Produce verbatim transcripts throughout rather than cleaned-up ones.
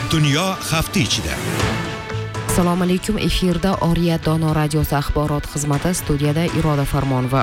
Dunyo hafta ichida. Assalomu alaykum. Efirda Oriyat Dono radiosi axborot xizmati, studiyada Iroda Farmonova.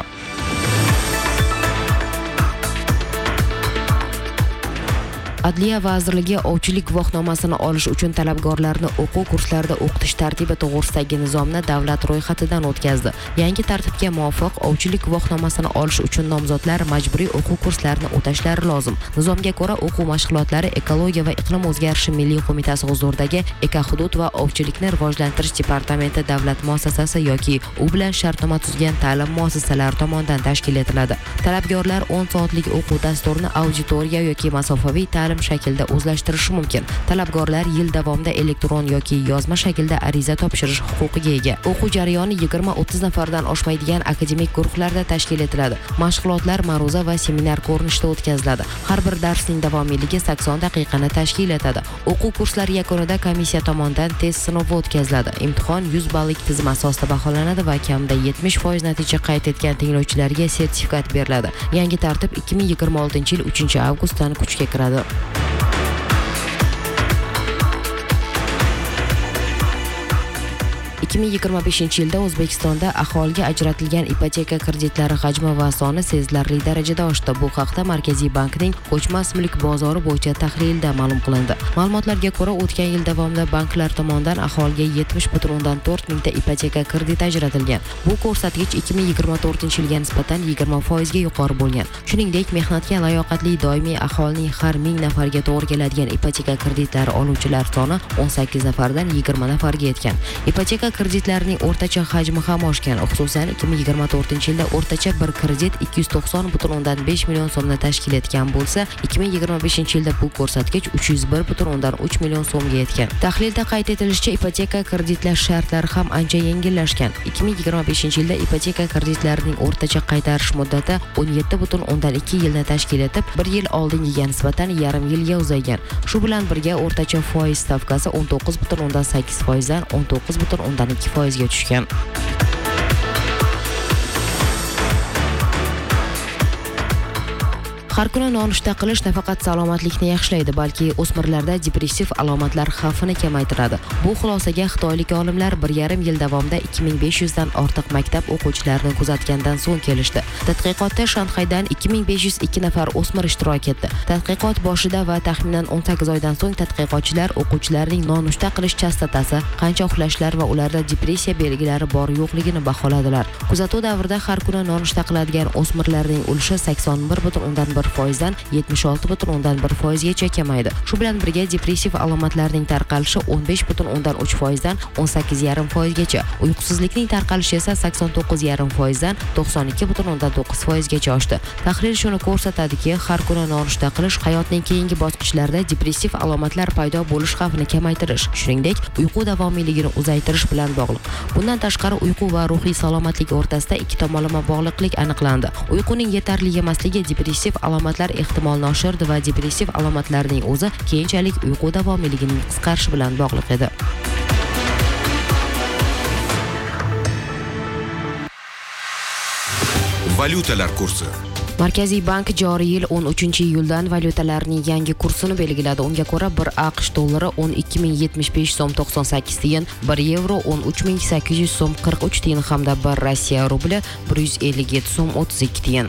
Adliya vazirligi ovchilik guvohnomasini olish uchun talabgorlarni o'quv kurslarida o'qitish tartibi to'g'risidagi nizomni davlat ro'yxatidan o'tkazdi. Yangi tartibga muvofiq ovchilik guvohnomasini olish uchun nomzodlar majburiy o'quv kurslarini o'tashlari lozim. Nizomga ko'ra, o'quv mashg'ulotlari Ekologiya va iqlim o'zgarishi milliy qo'mitasi huzuridagi Ekahudud va ovchilikni rivojlantirish departamenti davlat muassasasi yoki u bilan shartnoma tuzgan ta'lim muassasalari tomonidan tashkil etiladi. Talabgorlar o'n soatlik o'quv dasturini auditoriya yoki masofaviy ta'lim shaklda o'zlashtirishi mumkin. Talabgorlar yil davomida elektron yoki yozma shaklda ariza topshirish huquqiga ega. O'quv jarayoni yigirma o'ttiz nafardan oshmaydigan akademik guruhlarda tashkil etiladi. Mashg'ulotlar ma'ruza va seminar ko'rinishida o'tkaziladi. Har bir darsning davomiyligi sakson daqiqani tashkil etadi. O'quv kurslari yakunida komissiya tomonidan test sinovi o'tkaziladi. Imtihon yuz ballik tizim asosida baholanadi va kamida yetmish foiz natija qayd etgan tinglovchilarga sertifikat beriladi. Yangi tartib ikki ming yigirma oltinchi yil uchinchi avgustdan kuchga kiradi. ikki ming yigirma beshinchi yilda O'zbekistonda aholiga ajratilgan ipoteka kreditlari hajmi va soni sezilarli darajada oshdi. Bu haqda Markaziy bankning ko'chmas mulk bozori bo'yicha tahlilda ma'lum qilindi. Ma'lumotlarga ko'ra, o'tgan yil davomida banklar tomonidan aholiga yetmish butun o'ndan to'rt mingta ipoteka krediti ajratilgan. Bu ko'rsatkich ikki ming yigirma to'rtinchi yilga nisbatan yigirma foizga yuqori bo'lgan. Shuningdek, mehnatga layoqatli doimiy aholining har ming nafarga to'g'ri keladigan ipoteka kreditlari oluvchilar soni o'n sakkiz nafardan yigirma nafarga yetgan. Ipoteka kreditlarning o'rtacha hajmi ham oshgan. Xususan, ikki ming yigirma to'rtinchi yilda o'rtacha bir kredit ikki yuz to'qson butun o'ndan besh million so'mni tashkil etgan bo'lsa, ikki ming yigirma beshinchi yilda bu ko'rsatkich uch yuz bir butun o'ndan uch million so'mga yetgan. Tahlilda qayd etilishicha, ipoteka kreditlash shartlari ham ancha yengillashgan. ikki ming yigirma beshinchi yilda ipoteka kreditlarining o'rtacha qaytarish muddati o'n yetti butun o'ndan ikki yilni tashkil etib, bir yil oldingiga nisbatan yarim yilga uzaygan. Shu bilan birga o'rtacha foiz stavkasi o'n to'qqiz butun o'ndan sakkiz foizdan o'n to'qqiz butun o'ndan ikki foizga tushgan. Har kuni nonushta qilish nafaqat salomatlikni yaxshilaydi, balki o'smirlarda depressiv alomatlar xavfini kamaytiradi. Bu xulosaga xitoylik olimlar bir yarim yil davomida ikki ming besh yuz dan ortiq maktab o'quvchilarini kuzatgandan so'ng kelishdi. Tadqiqotda Shanxaydan ikki ming besh yuz ikki nafar o'smir ishtirok etdi. Tadqiqot boshida va taxminan o'n sakkiz oydan so'ng tadqiqotchilar o'quvchilarning nonushta qilish chastotasi, qancha uxlashlari va ularda depressiya belgilari bor yo'qligini baholadilar. Kuzatuv davrida har kuni nonushta qiladigan o'smirlarning ulushi sakson bir butun o'ndan bir foizdan yetmish olti butun o'ndan bir foizgacha kamaydi. Shu bilan birga depressiv alomatlarning tarqalishi o'n besh butun o'ndan uch foizdan o'n sakkiz yarim foizgacha, uyqusizlikning tarqalishi esa sakson to'qqiz yarim foizdan to'qson ikki butun o'ndan to'qqiz foizgacha oshdi. Tahlil shuni ko'rsatadiki, har kuni nonushta qilish hayotning keyingi bosqichlarida depressiv alomatlar paydo bo'lish xavfini kamaytirish, shuningdek, uyqu davomiyligini uzaytirish bilan bog'liq. Bundan tashqari, uyqu va ruhiy salomatlik o'rtasida ikki tomonlama bog'liqlik aniqlandi. Uyquning yetarli emasligi depressiv alomatlar ehtimolni oshirdi va depressiv alomatlarning o'zi keyinchalik uyqu davomiyligining qisqarishi bilan bog'liq edi. Valyutalar kursi. Markaziy bank joriy yil o'n uchinchi iyuldan valyutalarning yangi kursini belgiladi. Unga ko'ra, bir AQSh dollari o'n ikki ming yetmish besh so'm to'qson sakkiz tiyin, bir yevro o'n uch ming sakkiz yuz so'm qirq uch tiyin hamda bir Rossiya rubli bir yuz ellik yetti so'm o'ttiz ikki tiyin.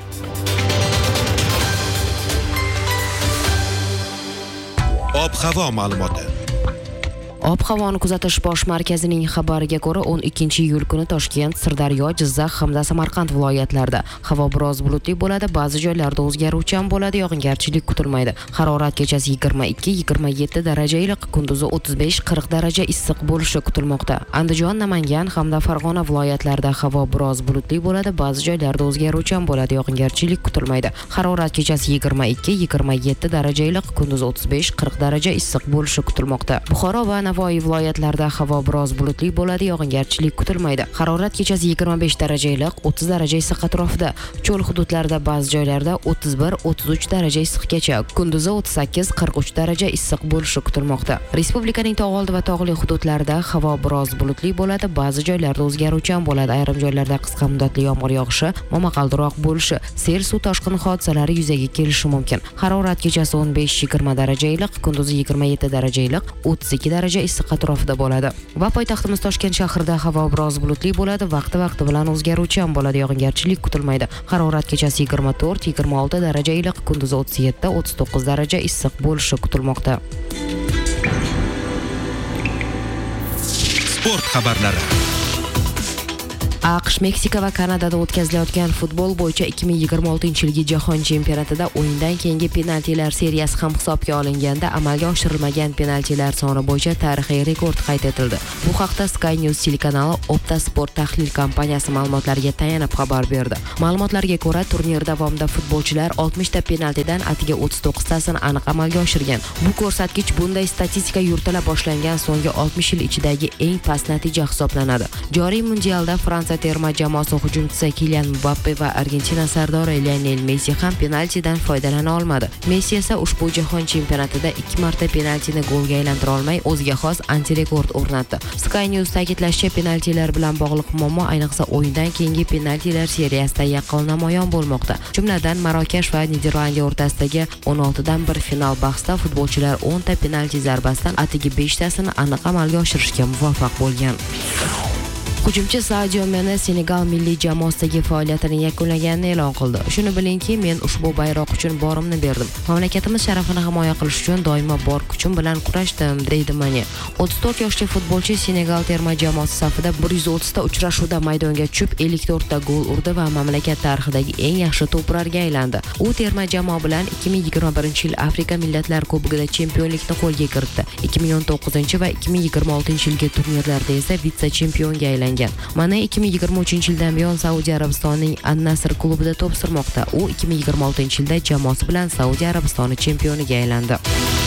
Ob-havo ma'lumoti. Ob-havoni kuzatish bosh markazining xabariga ko'ra, o'n ikkinchi iyul kuni Toshkent, Sirdaryo, Jizzax hamda Samarqand viloyatlarida havo biroz bulutli bo'ladi, ba'zi joylarda o'zgaruvchan bo'ladi, yog'ingarchilik kutilmaydi. Harorat kechasi yigirma ikki yigirma yetti daraja iliq, kunduzi o'ttiz besh qirq daraja issiq bo'lishi kutilmoqda. Andijon, Namangan hamda Farg'ona viloyatlarida havo biroz bulutli bo'ladi, ba'zi joylarda o'zgaruvchan bo'ladi, yog'ingarchilik kutilmaydi. Harorat kechasi yigirma ikki yigirma yetti daraja iliq, kunduzi o'ttiz besh qirq daraja issiq bo'lishi kutilmoqda. Buxoro va Navoiy viloyatlarida havo biroz bulutli bo'ladi, yog'ingarchilik kutilmaydi. Harorat kechasi yigirma besh daraja iliq, o'ttiz daraja issiq atrofida. Cho'l hududlarida ba'zi joylarda o'ttiz bir o'ttiz uch daraja issiqgacha, kunduzi o'ttiz sakkiz qirq uch daraja issiq bo'lishi kutilmoqda. Respublikaning tog' oldi va tog'li hududlarida havo biroz bulutli bo'ladi, ba'zi joylarda o'zgaruvchan bo'ladi. Ayrim joylarda qisqa muddatli yomg'ir yog'ishi, momaqaldiroq bo'lishi, sel suv toshqini hodisalari yuzaga kelishi mumkin. Harorat kechasi o'n besh yigirma daraja iliq, kunduzi yigirma yetti daraja iliq, o'ttiz ikki daraja issiq atrofida bo'ladi. Va poytaxtimiz Toshkent shahrida havo biroz bulutli bo'ladi, vaqti-vaqti bilan o'zgaruvchan bo'ladi, yog'ingarchilik kutilmaydi. Harorat kechasi yigirma to'rt yigirma olti daraja iliq, kunduzi o'ttiz yetti o'ttiz to'qqiz daraja issiq bo'lishi kutilmoqda. Sport xabarlari. AQSh, Meksika va Kanadada o'tkazilayotgan futbol bo'yicha ikki ming yigirma oltinchi yilgi jahon chempionatida o'yindan keyingi penaltilar seriyasi ham hisobga olinganda amalga oshirilmagan penaltilar soni bo'yicha tarixiy rekord qayd etildi. Bu haqda Sky News telekanali Opta Sport tahlil kompaniyasi ma'lumotlariga tayanib xabar berdi. Ma'lumotlarga ko'ra, turnir davomida futbolchilar oltmish ta penaltidan atiga o'ttiz to'qqiz tasini aniq amalga oshirgan. Bu ko'rsatkich bunday statistika yuritila boshlangan so'nggi oltmish yil ichidagi eng past natija hisoblanadi. Joriy mundialda Fransiya terma jamoasi hujumchisi Kylian Mbappe va Argentina sardori Lionel Messi ham penaltidan foydalana olmadi. Messi esa ushbu jahon chempionatida ikki marta penaltini golga aylantira olmay, o'ziga xos antirekord o'rnatdi. Sky News ta'kidlashicha, penaltilar bilan bog'liq muammo ayniqsa o'yindan keyingi penaltilar seriyasida yaqqol namoyon bo'lmoqda. Jumladan, Marokash va Niderlandiya o'rtasidagi o'n olti dan bir final bahsida futbolchilar o'n ta penalti zarbasidan atigi besh tasini aniq amalga oshirishga muvaffaq bo'lgan. Hujumchi Sadio Mane Senegal milliy jamoasidagi faoliyatini yakunlaganini e'lon qildi. Shuni bilingki, men ushbu bayroq uchun borimni berdim. Mamlakatimiz sharafini himoya qilish uchun doimo bor kuchim bilan kurashdim, deydi Mane. o'ttiz to'rt yoshli futbolchi Senegal terma jamoasi safida bir yuz o'ttiz ta uchrashuvda maydonga tushib ellik to'rt ta gol urdi va mamlakat tarixidagi eng yaxshi to'purarga aylandi. U terma jamoa bilan ikki ming yigirma birinchi yil Afrika Millatlar Kubogida chempionlikni qo'lga kiritdi. ikki ming o'n to'qqizinchi va ikki ming yigirma oltinchi yilgi turnirlarda esa vitse-chempionga aylangan. Mana ikki ming yigirma uchinchi yildan buyon Saudiya Arabistonining An-Nasr klubida to'p surmoqda. U ikki ming yigirma oltinchi yilda jamoasi bilan Saudiya Arabistoni chempioniga aylandi.